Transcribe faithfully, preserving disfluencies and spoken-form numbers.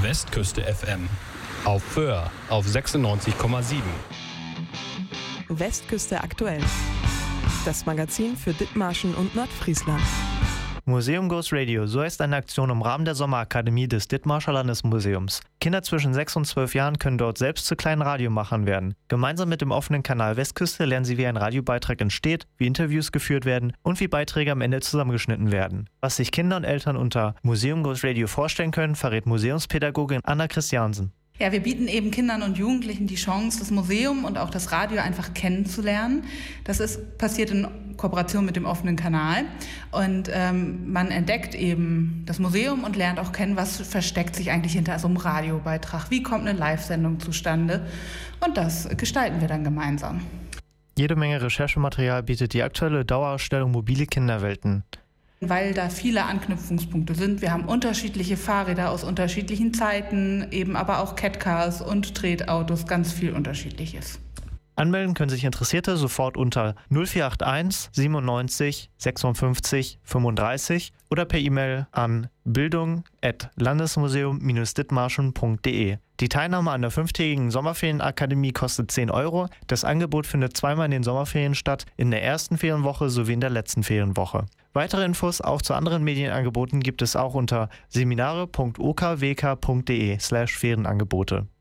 Westküste F M. Auf Föhr auf sechsundneunzig Komma sieben. Westküste aktuell. Das Magazin für Dithmarschen und Nordfriesland. Museum Goes Radio, so heißt eine Aktion im Rahmen der Sommerakademie des Dithmarscher Landesmuseums. Kinder zwischen sechs und zwölf Jahren können dort selbst zu kleinen Radiomachern werden. Gemeinsam mit dem offenen Kanal Westküste lernen sie, wie ein Radiobeitrag entsteht, wie Interviews geführt werden und wie Beiträge am Ende zusammengeschnitten werden. Was sich Kinder und Eltern unter Museum Goes Radio vorstellen können, verrät Museumspädagogin Anna Christiansen. Ja, wir bieten eben Kindern und Jugendlichen die Chance, das Museum und auch das Radio einfach kennenzulernen. Das ist passiert in Kooperation mit dem offenen Kanal. Und ähm, man entdeckt eben das Museum und lernt auch kennen, was versteckt sich eigentlich hinter so einem Radiobeitrag. Wie kommt eine Live-Sendung zustande? Und das gestalten wir dann gemeinsam. Jede Menge Recherchematerial bietet die aktuelle Dauerausstellung Mobile Kinderwelten. Weil da viele Anknüpfungspunkte sind. Wir haben unterschiedliche Fahrräder aus unterschiedlichen Zeiten, eben aber auch Catcars und Tretautos, ganz viel Unterschiedliches. Anmelden können sich Interessierte sofort unter null vier acht eins siebenundneunzig sechsundfünfzig fünfunddreißig oder per E-Mail an bildung at landesmuseum Bindestrich dithmarschen punkt de. Die Teilnahme an der fünftägigen Sommerferienakademie kostet zehn Euro. Das Angebot findet zweimal in den Sommerferien statt, in der ersten Ferienwoche sowie in der letzten Ferienwoche. Weitere Infos auch zu anderen Medienangeboten gibt es auch unter seminare punkt o k w k punkt de slash Ferienangebote.